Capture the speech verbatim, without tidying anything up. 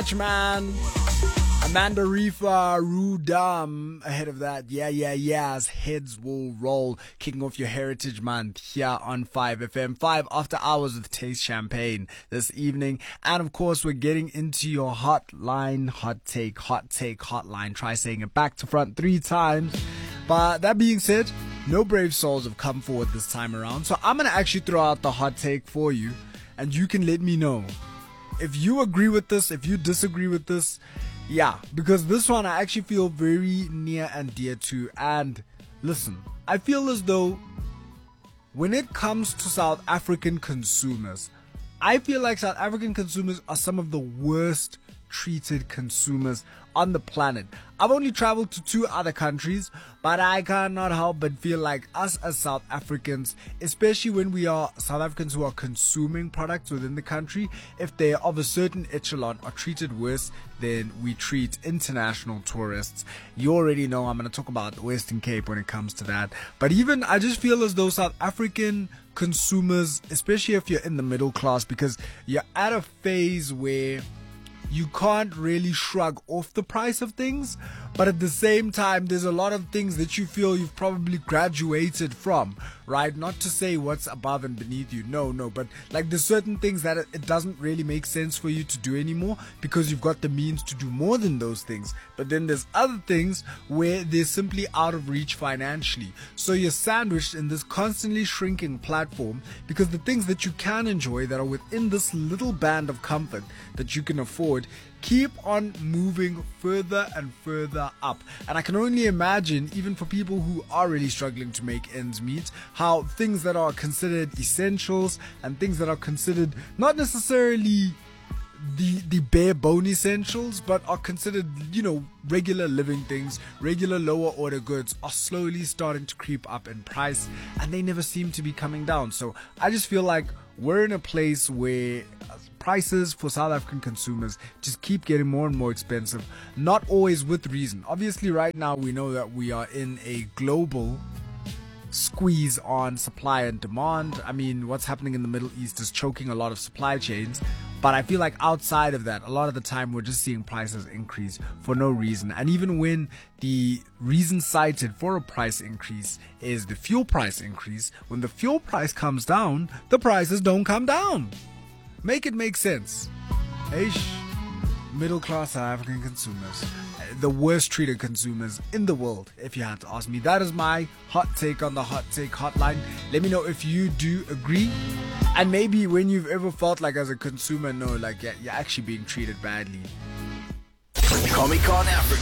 Man, Amanda Rifa, Rudam. Ahead of that, yeah, yeah, yeahs, heads will roll. Kicking off your Heritage Month here on five F M. five after hours with Taste Champagne this evening. And of course, we're getting into your hotline, hot take, hot take, hotline. Try saying it back to front three times. But that being said, no brave souls have come forward this time around. So I'm going to actually throw out the hot take for you. And you can let me know if you agree with this, if you disagree with this. Yeah, because this one I actually feel very near and dear to. And listen, I feel as though when it comes to South African consumers, I feel like South African consumers are some of the worst treated consumers on the planet. I've only traveled to two other countries, but I cannot help but feel like us as South Africans, especially when we are South Africans who are consuming products within the country, if they're of a certain echelon, are treated worse than we treat international tourists. You already know I'm going to talk about the Western Cape when it comes to that. But even I just feel as though South African consumers, especially if you're in the middle class, because you're at a phase where you can't really shrug off the price of things, but at the same time, there's a lot of things that you feel you've probably graduated from, right? Not to say what's above and beneath you, no, no, but like there's certain things that it doesn't really make sense for you to do anymore because you've got the means to do more than those things. But then there's other things where they're simply out of reach financially. So you're sandwiched in this constantly shrinking platform because the things that you can enjoy that are within this little band of comfort that you can afford keep on moving further and further up. And I can only imagine, even for people who are really struggling to make ends meet, how things that are considered essentials and things that are considered not necessarily the the bare bone essentials, but are considered, you know, regular living things, regular lower order goods, are slowly starting to creep up in price, and they never seem to be coming down. So I just feel like we're in a place where prices for South African consumers just keep getting more and more expensive, not always with reason. Obviously, right now we know that we are in a global squeeze on supply and demand. I mean, what's happening in the Middle East is choking a lot of supply chains. But I feel like outside of that, a lot of the time we're just seeing prices increase for no reason. And even when the reason cited for a price increase is the fuel price increase, when the fuel price comes down, the prices don't come down. Make it make sense. Eish. Middle class South African consumers, the worst treated consumers in the world, if you had to ask me. That is my hot take on the hot take hotline. Let me know if you do agree, and maybe when you've ever felt like as a consumer, no, like yeah, you're actually being treated badly. Comic Con Africa.